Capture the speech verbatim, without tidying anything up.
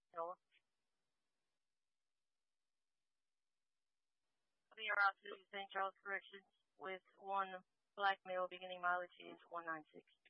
No. Clear out to Saint Charles Corrections with one black male beginning mileage is one nine six.